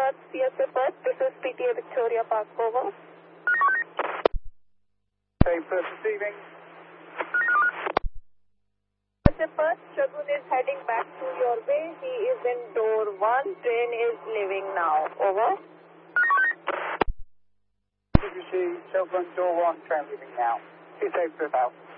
Perth, CSA Perth. This is PTA Victoria Park, over. Same Perth receiving. CSA Perth, Shagun is heading back to your way. He is in door 1. Train is leaving now, over. BBC, Shelburne, door 1, train leaving now. Be safe, Perth out.